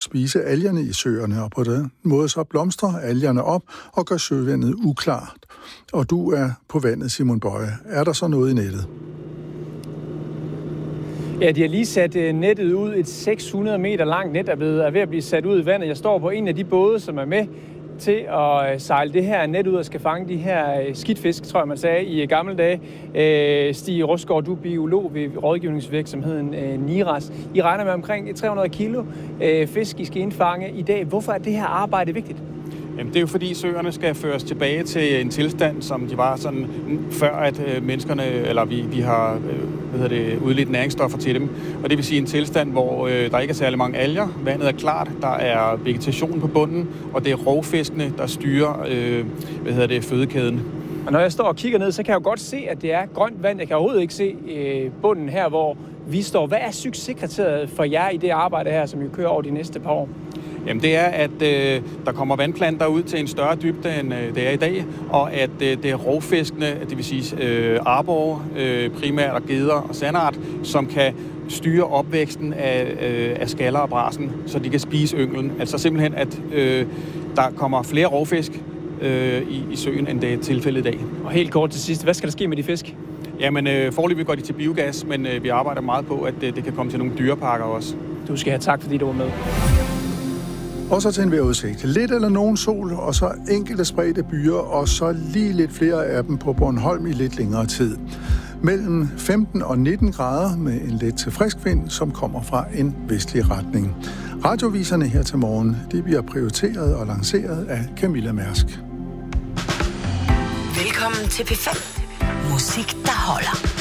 spise algerne i søerne, og på den måde så blomstrer algerne op og gør søvandet uklart. Og du er på vandet, Simon Bøje. Er der så noget i nettet? Ja, de har lige sat nettet ud. Et 600 meter langt net er ved at blive sat ud i vandet. Jeg står på en af de både, som er med til at sejle det her net ud og skal fange de her skidtfisk, tror jeg man sagde, i gamle dage. Stig Rosgaard, du er biolog ved rådgivningsvirksomheden Niras. I regner med omkring 300 kilo fisk, I skal indfange i dag. Hvorfor er det her arbejde vigtigt? Jamen, det er jo fordi søerne skal føres tilbage til en tilstand, som de var sådan før, at menneskerne, eller vi har udledt næringsstoffer til dem. Og det vil sige en tilstand, hvor der ikke er særlig mange alger, vandet er klart, der er vegetation på bunden, og det er rovfiskene, der styrer fødekæden. Og når jeg står og kigger ned, så kan jeg jo godt se, at det er grønt vand. Jeg kan overhovedet ikke se bunden her, hvor vi står. Hvad er succeskriteriet for jer i det arbejde her, som I kører over de næste par år? Jamen det er, at der kommer vandplanter ud til en større dybde, end det er i dag, og at det er rovfiskene, det vil sige arbor, primært og geder og sandart, som kan styre opvæksten af skaller og brasen, så de kan spise ynglen. Altså simpelthen, at der kommer flere rovfisk i søen, end det er tilfældet i dag. Og helt kort til sidst, hvad skal der ske med de fisk? Jamen foreløbig går de til biogas, men vi arbejder meget på, at det kan komme til nogle dyreparker også. Du skal have tak, fordi du var med. Og så til en vejrudsigt. Lidt eller nogen sol, og så enkelte spredte byer, og så lige lidt flere af dem på Bornholm i lidt længere tid. Mellem 15 og 19 grader med en let til frisk vind, som kommer fra en vestlig retning. Radioviserne her til morgen, de bliver prioriteret og lanceret af Camilla Mærsk. Velkommen til P5. Musik, der holder.